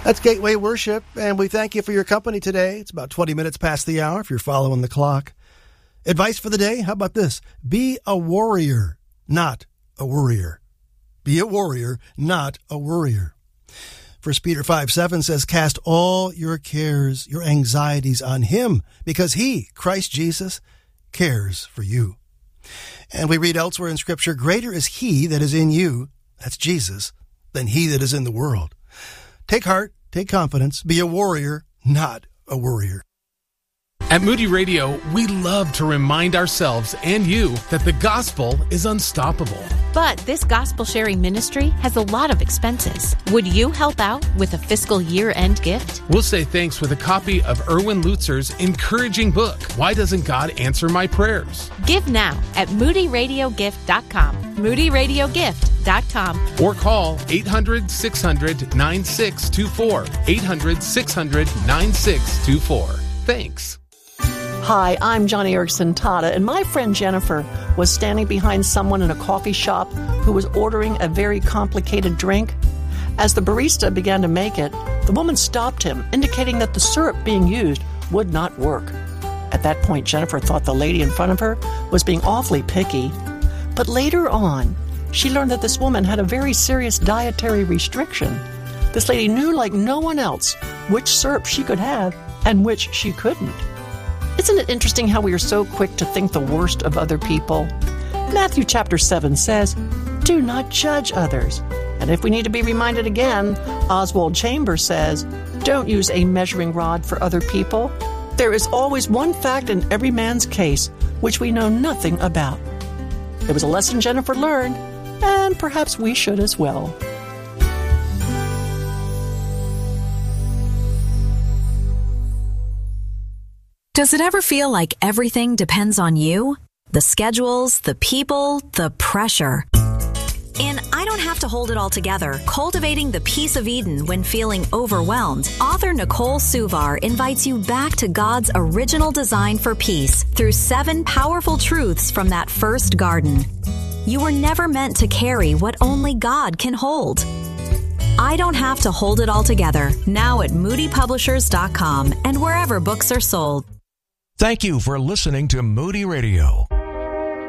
That's Gateway Worship, and we thank you for your company today. It's about 20 minutes past the hour if you're following the clock. Advice for the day? How about this? Be a warrior, not a worrier. Be a warrior, not a worrier. 1 Peter 5:7 says, cast all your cares, your anxieties on him, because he, Christ Jesus, cares for you. And we read elsewhere in Scripture, greater is he that is in you, that's Jesus, than he that is in the world. Take heart, take confidence, be a warrior, not a worrier. At Moody Radio, we love to remind ourselves and you that the gospel is unstoppable. But this gospel sharing ministry has a lot of expenses. Would you help out with a fiscal year-end gift? We'll say thanks with a copy of Erwin Lutzer's encouraging book, Why Doesn't God Answer My Prayers? Give now at moodyradiogift.com. moodyradiogift.com. Or call 800-600-9624. 800-600-9624. Thanks. Hi, I'm Johnny Erickson Tata, and my friend Jennifer was standing behind someone in a coffee shop who was ordering a very complicated drink. As the barista began to make it, the woman stopped him, indicating that the syrup being used would not work. At that point, Jennifer thought the lady in front of her was being awfully picky. But later on, she learned that this woman had a very serious dietary restriction. This lady knew like no one else which syrup she could have and which she couldn't. Isn't it interesting how we are so quick to think the worst of other people? Matthew chapter 7 says, do not judge others. And if we need to be reminded again, Oswald Chambers says, don't use a measuring rod for other people. There is always one fact in every man's case which we know nothing about. It was a lesson Jennifer learned, and perhaps we should as well. Does it ever feel like everything depends on you? The schedules, the people, the pressure. In I Don't Have to Hold It All Together, Cultivating the Peace of Eden When Feeling Overwhelmed, author Nicole Suvar invites you back to God's original design for peace through 7 powerful truths from that first garden. You were never meant to carry what only God can hold. I Don't Have to Hold It All Together, now at moodypublishers.com and wherever books are sold. Thank you for listening to Moody Radio.